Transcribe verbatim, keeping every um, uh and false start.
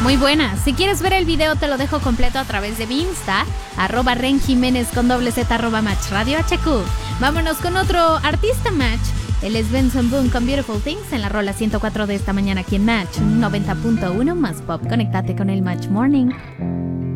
Muy buena. Si quieres ver el video, te lo dejo completo a través de mi Insta, arroba Ren Jiménez con doble Z, arroba Match Radio H Q. Vámonos con otro artista Match. Él es Benson Boone con Beautiful Things en la rola ciento cuatro de esta mañana aquí en Match noventa punto uno más pop. Conéctate con el Match Morning.